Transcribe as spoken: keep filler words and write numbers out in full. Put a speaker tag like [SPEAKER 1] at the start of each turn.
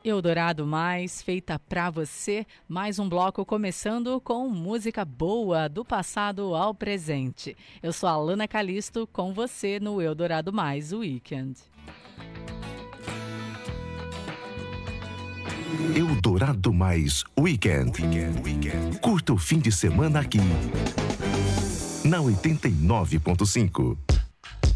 [SPEAKER 1] Eldorado Mais, feita pra você, mais um bloco começando com música boa do passado ao presente. Eu sou a Alana Calisto, com você no Eldorado Mais Weekend.
[SPEAKER 2] Eldorado Mais Weekend. Curta o fim de semana aqui na oitenta e nove ponto cinco.